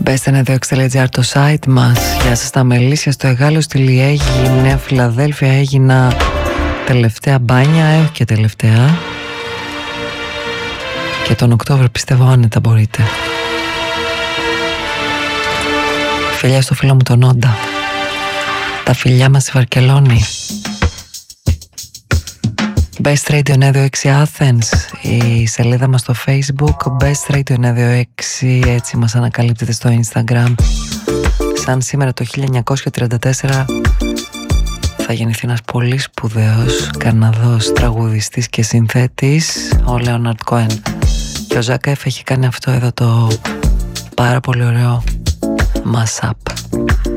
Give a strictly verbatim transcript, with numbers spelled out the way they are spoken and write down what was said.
Best ένα δύο έξι τελεία τζι άρ το site μας. Γεια σας τα μελίσια στο Εγάλεο στη Λιέγη, Νέα Φιλαδέλφια. Έγινα τελευταία μπάνια, έχω και τελευταία. Και τον Οκτώβριο πιστεύω άνετα μπορείτε. Φιλιά στο φίλο μου τον Όντα. Τα φιλιά μας στη Βαρκελόνη. Best Radio εννιά δύο έξι Athens, η σελίδα μας στο Facebook. Best Radio εννιά δύο έξι, έτσι μας ανακαλύπτεται στο Instagram. Σαν σήμερα το χίλια εννιακόσια τριάντα τέσσερα θα γεννηθεί ένας πολύ σπουδαίος Καναδός τραγουδιστής και συνθέτης, ο Λέοναρντ Κόεν. Και ο Ζακ Εφ έχει κάνει αυτό εδώ το πάρα πολύ ωραίο mashup.